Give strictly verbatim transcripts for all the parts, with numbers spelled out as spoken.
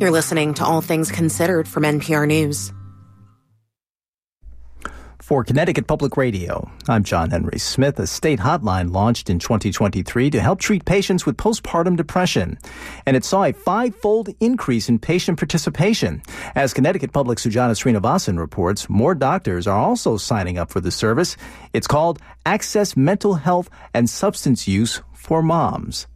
You're listening to All Things Considered from N P R News. For Connecticut Public Radio, I'm John Henry Smith. A state hotline launched in twenty twenty-three to help treat patients with postpartum depression. And it saw a five-fold increase in patient participation. As Connecticut Public Sujata Srinivasan reports, more doctors are also signing up for the service. It's called Access Mental Health and Substance Use for Moms.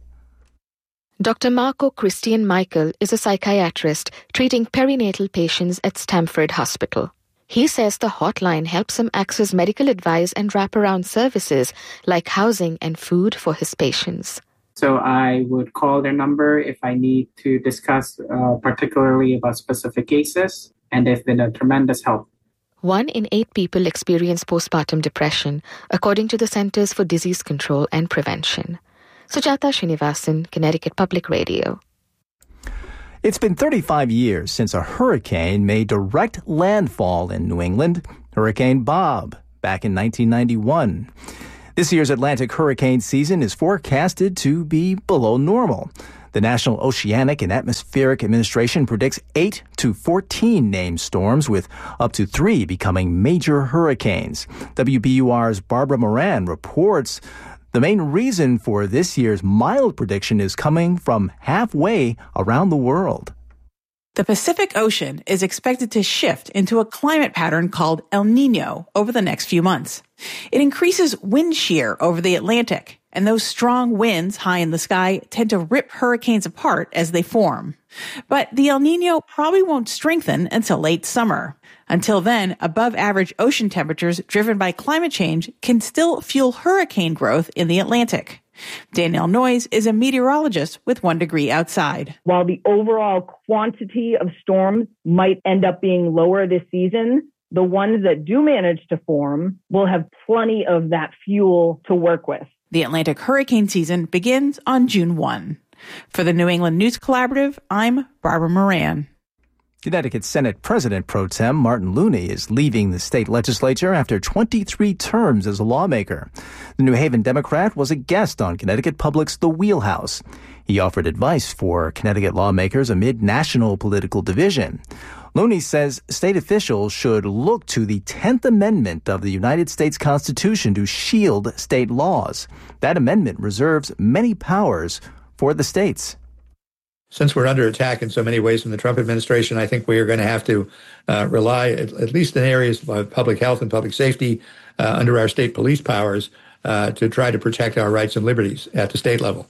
Doctor Marco Christian Michael is a psychiatrist treating perinatal patients at Stamford Hospital. He says the hotline helps him access medical advice and wraparound services like housing and food for his patients. So I would call their number if I need to discuss uh, particularly about specific cases, and they've been a tremendous help. One in eight people experience postpartum depression, according to the Centers for Disease Control and Prevention. Sujata Srinivasan, Connecticut Public Radio. It's been thirty-five years since a hurricane made direct landfall in New England, Hurricane Bob, back in nineteen ninety-one. This year's Atlantic hurricane season is forecasted to be below normal. The National Oceanic and Atmospheric Administration predicts eight to fourteen named storms, with up to three becoming major hurricanes. W B U R's Barbara Moran reports the main reason for this year's mild prediction is coming from halfway around the world. The Pacific Ocean is expected to shift into a climate pattern called El Niño over the next few months. It increases wind shear over the Atlantic, and those strong winds high in the sky tend to rip hurricanes apart as they form. But the El Niño probably won't strengthen until late summer. Until then, above-average ocean temperatures driven by climate change can still fuel hurricane growth in the Atlantic. Danielle Noyes is a meteorologist with One Degree Outside. While the overall quantity of storms might end up being lower this season, the ones that do manage to form will have plenty of that fuel to work with. The Atlantic hurricane season begins on June first. For the New England News Collaborative, I'm Barbara Moran. Connecticut Senate President Pro Tem Martin Looney is leaving the state legislature after twenty-three terms as a lawmaker. The New Haven Democrat was a guest on Connecticut Public's The Wheelhouse. He offered advice for Connecticut lawmakers amid national political division. Looney says state officials should look to the tenth Amendment of the United States Constitution to shield state laws. That amendment reserves many powers for the states. Since we're under attack in so many ways from the Trump administration, I think we are going to have to uh, rely, at, at least in areas of public health and public safety, uh, under our state police powers, uh, to try to protect our rights and liberties at the state level.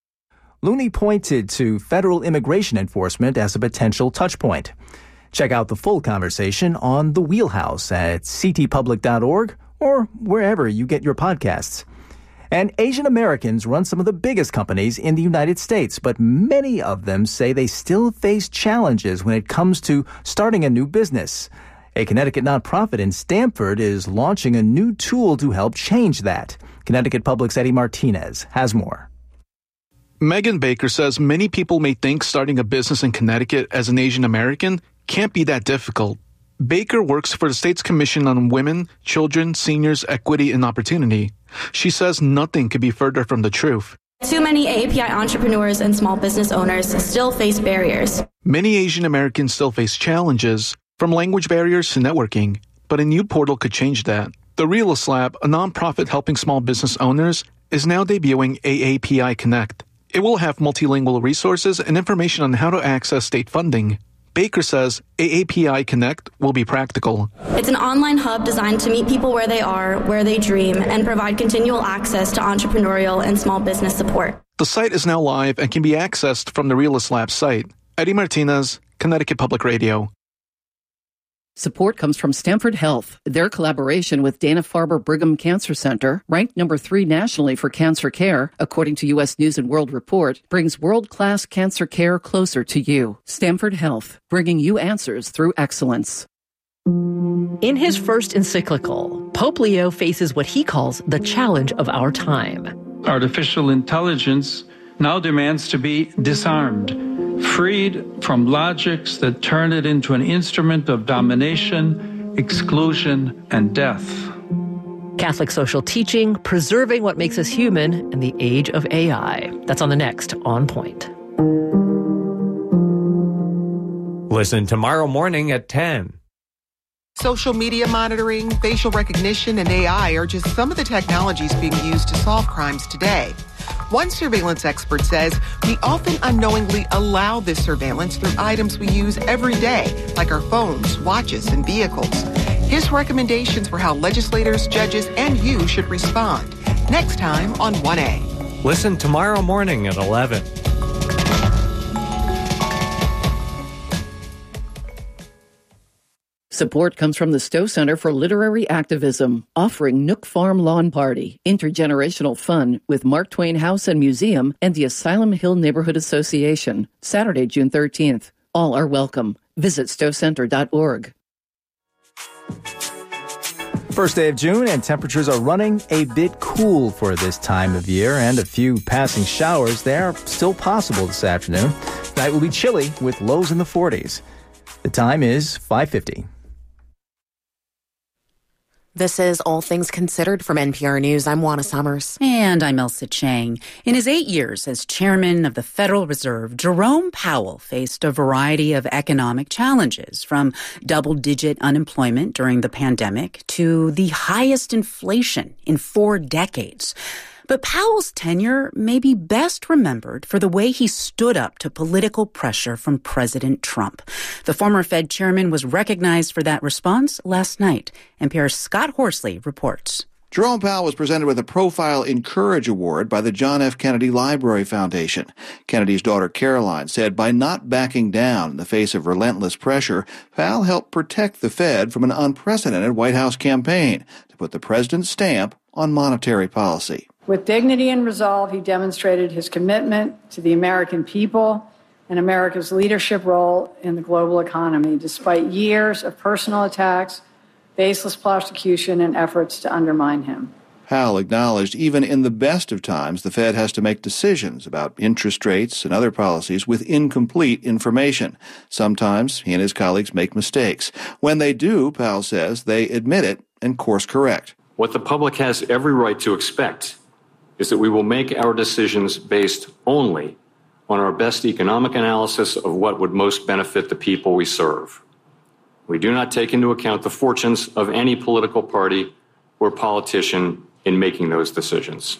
Looney pointed to federal immigration enforcement as a potential touchpoint. Check out the full conversation on The Wheelhouse at c t public dot org or wherever you get your podcasts. And Asian Americans run some of the biggest companies in the United States, but many of them say they still face challenges when it comes to starting a new business. A Connecticut nonprofit in Stamford is launching a new tool to help change that. Connecticut Public's Eddie Martinez has more. Megan Baker says many people may think starting a business in Connecticut as an Asian American can't be that difficult. Baker works for the state's Commission on Women, Children, Seniors, Equity, and Opportunity. She says nothing could be further from the truth. Too many A A P I entrepreneurs and small business owners still face barriers. Many Asian Americans still face challenges, from language barriers to networking, but a new portal could change that. The Realist Lab, a nonprofit helping small business owners, is now debuting A A P I Connect. It will have multilingual resources and information on how to access state funding. Baker says A A P I Connect will be practical. It's an online hub designed to meet people where they are, where they dream, and provide continual access to entrepreneurial and small business support. The site is now live and can be accessed from the Realist Lab site. Eddie Martinez, Connecticut Public Radio. Support comes from Stamford Health. Their collaboration with Dana-Farber Brigham Cancer Center, ranked number three nationally for cancer care, according to U S News and World Report, brings world-class cancer care closer to you. Stamford Health, bringing you answers through excellence. In his first encyclical, Pope Leo faces what he calls the challenge of our time. Artificial intelligence now demands to be disarmed, freed from logics that turn it into an instrument of domination, exclusion, and death. Catholic social teaching, preserving what makes us human in the age of A I. That's on the next On Point. Listen tomorrow morning at ten. Social media monitoring, facial recognition, and A I are just some of the technologies being used to solve crimes today. One surveillance expert says we often unknowingly allow this surveillance through items we use every day, like our phones, watches, and vehicles. His recommendations for how legislators, judges, and you should respond. Next time on one A. Listen tomorrow morning at eleven. Support comes from the Stowe Center for Literary Activism, offering Nook Farm Lawn Party, intergenerational fun with Mark Twain House and Museum and the Asylum Hill Neighborhood Association, Saturday, June thirteenth. All are welcome. Visit stowe center dot org. First day of June, and temperatures are running a bit cool for this time of year, and a few passing showers there are still possible this afternoon. Tonight will be chilly with lows in the forties. The time is five fifty. This is All Things Considered from N P R News. I'm Juana Summers. And I'm Elsa Chang. In his eight years as chairman of the Federal Reserve, Jerome Powell faced a variety of economic challenges, from double-digit unemployment during the pandemic to the highest inflation in four decades. But Powell's tenure may be best remembered for the way he stood up to political pressure from President Trump. The former Fed chairman was recognized for that response last night. N P R's Scott Horsley reports. Jerome Powell was presented with a Profile in Courage Award by the John F. Kennedy Library Foundation. Kennedy's daughter Caroline said by not backing down in the face of relentless pressure, Powell helped protect the Fed from an unprecedented White House campaign to put the president's stamp on monetary policy. With dignity and resolve, he demonstrated his commitment to the American people and America's leadership role in the global economy, despite years of personal attacks, baseless prosecution, and efforts to undermine him. Powell acknowledged even in the best of times, the Fed has to make decisions about interest rates and other policies with incomplete information. Sometimes he and his colleagues make mistakes. When they do, Powell says, they admit it and course correct. What the public has every right to expect is that we will make our decisions based only on our best economic analysis of what would most benefit the people we serve. We do not take into account the fortunes of any political party or politician in making those decisions.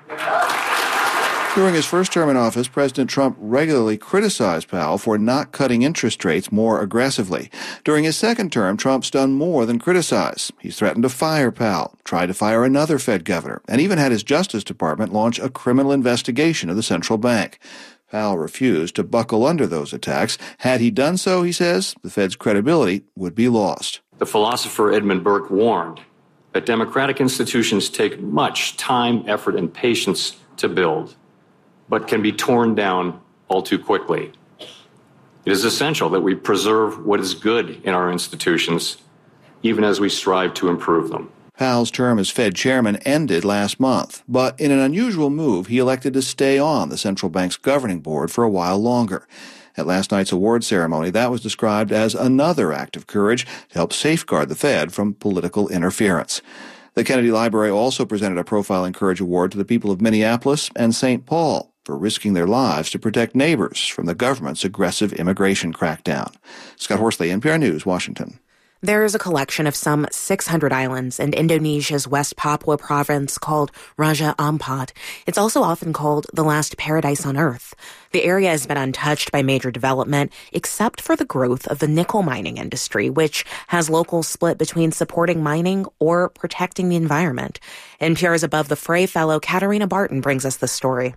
During his first term in office, President Trump regularly criticized Powell for not cutting interest rates more aggressively. During his second term, Trump's done more than criticize. He's threatened to fire Powell, tried to fire another Fed governor, and even had his Justice Department launch a criminal investigation of the central bank. Powell refused to buckle under those attacks. Had he done so, he says, the Fed's credibility would be lost. The philosopher Edmund Burke warned that democratic institutions take much time, effort, and patience to build, but can be torn down all too quickly. It is essential that we preserve what is good in our institutions, even as we strive to improve them. Powell's term as Fed chairman ended last month, but in an unusual move, he elected to stay on the central bank's governing board for a while longer. At last night's award ceremony, that was described as another act of courage to help safeguard the Fed from political interference. The Kennedy Library also presented a Profile in Courage Award to the people of Minneapolis and Saint Paul for risking their lives to protect neighbors from the government's aggressive immigration crackdown. Scott Horsley, N P R News, Washington. There is a collection of some six hundred islands in Indonesia's West Papua province called Raja Ampat. It's also often called the last paradise on Earth. The area has been untouched by major development, except for the growth of the nickel mining industry, which has locals split between supporting mining or protecting the environment. N P R's Above the Fray fellow Katarina Barton brings us this story.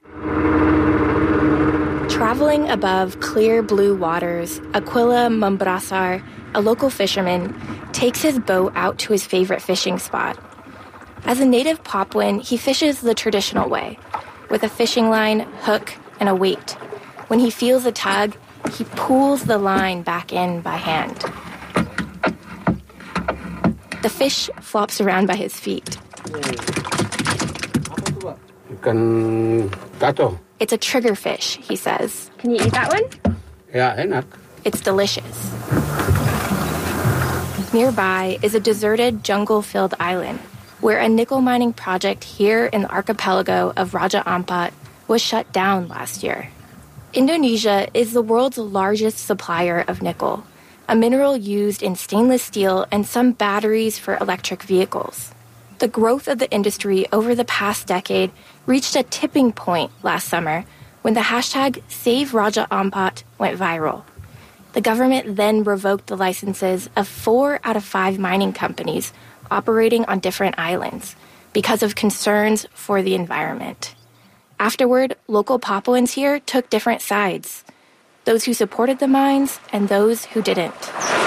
Traveling above clear blue waters, Aquila Mambrasar, a local fisherman, takes his boat out to his favorite fishing spot. As a native Papuan, he fishes the traditional way, with a fishing line, hook, and a weight. When he feels a tug, he pulls the line back in by hand. The fish flops around by his feet. It's a triggerfish, he says. Can you eat that one? Yeah, enak. It's delicious. Nearby is a deserted, jungle-filled island where a nickel mining project here in the archipelago of Raja Ampat was shut down last year. Indonesia is the world's largest supplier of nickel, a mineral used in stainless steel and some batteries for electric vehicles. The growth of the industry over the past decade reached a tipping point last summer when the hashtag Save Raja Ampat went viral. The government then revoked the licenses of four out of five mining companies operating on different islands because of concerns for the environment. Afterward, local Papuans here took different sides, those who supported the mines and those who didn't.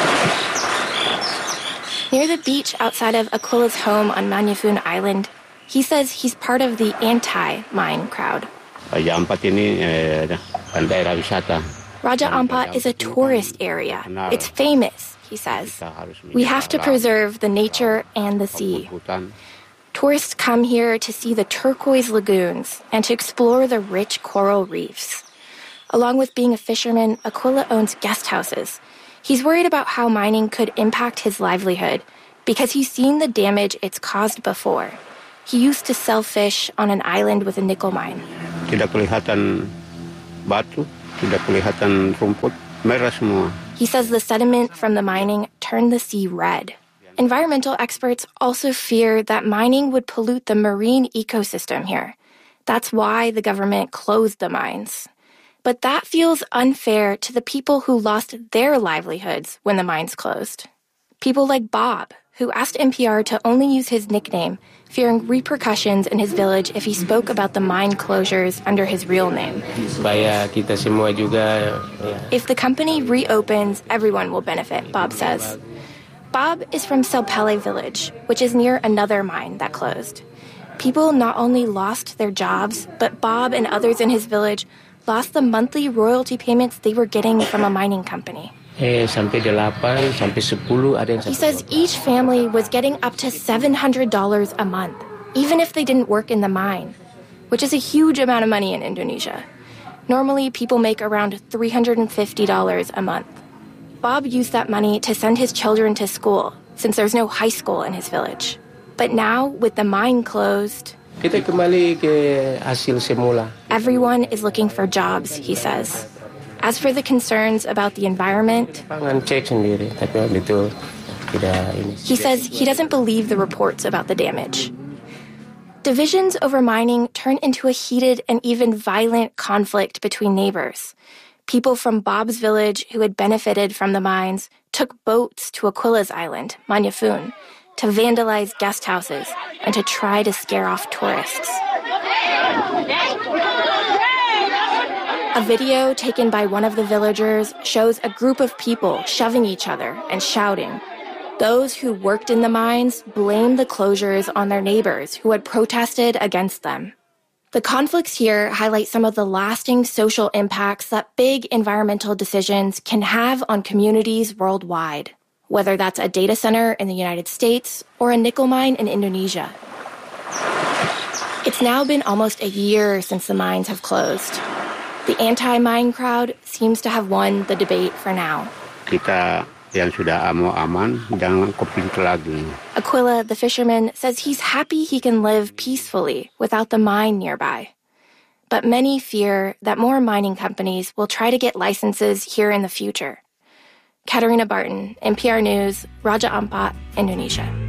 Near the beach outside of Aquila's home on Manyafun Island, he says he's part of the anti-mine crowd. Raja Ampat ini eh, kan daerah wisata. Raja Ampat is a tourist area. It's famous, he says. We have to preserve the nature and the sea. Tourists come here to see the turquoise lagoons and to explore the rich coral reefs. Along with being a fisherman, Aquila owns guest houses. He's worried about how mining could impact his livelihood because he's seen the damage it's caused before. He used to sell fish on an island with a nickel mine. Tidak kelihatan batu, tidak kelihatan rumput, merah semua. He says the sediment from the mining turned the sea red. Environmental experts also fear that mining would pollute the marine ecosystem here. That's why the government closed the mines. But that feels unfair to the people who lost their livelihoods when the mines closed. People like Bob, who asked N P R to only use his nickname, fearing repercussions in his village if he spoke about the mine closures under his real name. If the company reopens, everyone will benefit, Bob says. Bob is from Selpele village, which is near another mine that closed. People not only lost their jobs, but Bob and others in his village lost the monthly royalty payments they were getting from a mining company. He says each family was getting up to seven hundred dollars a month, even if they didn't work in the mine, which is a huge amount of money in Indonesia. Normally, people make around three hundred fifty dollars a month. Bob used that money to send his children to school, since there's no high school in his village. But now, with the mine closed, everyone is looking for jobs, he says. As for the concerns about the environment, he says he doesn't believe the reports about the damage. Divisions over mining turned into a heated and even violent conflict between neighbors. People from Bob's village who had benefited from the mines took boats to Aquila's island, Manyafun, to vandalize guest houses and to try to scare off tourists. A video taken by one of the villagers shows a group of people shoving each other and shouting. Those who worked in the mines blame the closures on their neighbors who had protested against them. The conflicts here highlight some of the lasting social impacts that big environmental decisions can have on communities worldwide, whether that's a data center in the United States or a nickel mine in Indonesia. It's now been almost a year since the mines have closed. The anti-mine crowd seems to have won the debate for now. Kita yang sudah aman, jangan kepintu lagi. Aquila, the fisherman, says he's happy he can live peacefully without the mine nearby. But many fear that more mining companies will try to get licenses here in the future. Katarina Barton, N P R News, Raja Ampat, Indonesia.